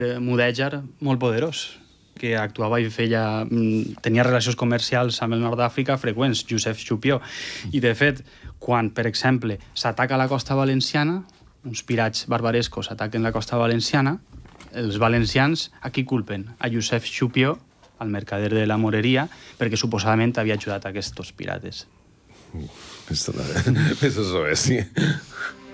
mudèjar molt poderós, que actuava i tenia relacions comercials amb el nord d'Àfrica freqüents, Josep Xupió. I, de fet, quan, per exemple, s'ataca la costa valenciana, uns pirats barbarescos ataquen la costa valenciana, els valencians a qui culpen? A Josep Xupió, al mercader de la Moreria, perquè suposadament havia ajudat aquests pirates. Questo è sì.